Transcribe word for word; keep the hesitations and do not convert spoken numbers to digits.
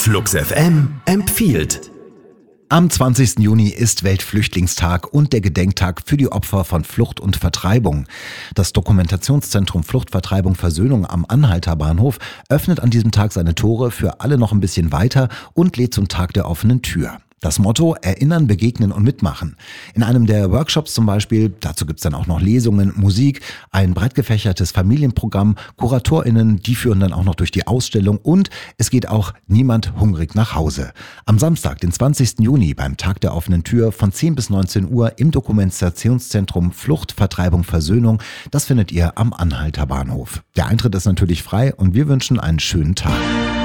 Flux F M empfiehlt. Am zwanzigsten Juni ist Weltflüchtlingstag und der Gedenktag für die Opfer von Flucht und Vertreibung. Das Dokumentationszentrum Flucht, Vertreibung, Versöhnung am Anhalter Bahnhof öffnet an diesem Tag seine Tore für alle noch ein bisschen weiter und lädt zum Tag der offenen Tür. Das Motto: Erinnern, begegnen und mitmachen. In einem der Workshops zum Beispiel, dazu gibt's dann auch noch Lesungen, Musik, ein breit gefächertes Familienprogramm, KuratorInnen, die führen dann auch noch durch die Ausstellung und es geht auch niemand hungrig nach Hause. Am Samstag, den zwanzigsten Juni, beim Tag der offenen Tür von zehn bis neunzehn Uhr im Dokumentationszentrum Flucht, Vertreibung, Versöhnung. Das findet ihr am Anhalter Bahnhof. Der Eintritt ist natürlich frei und wir wünschen einen schönen Tag.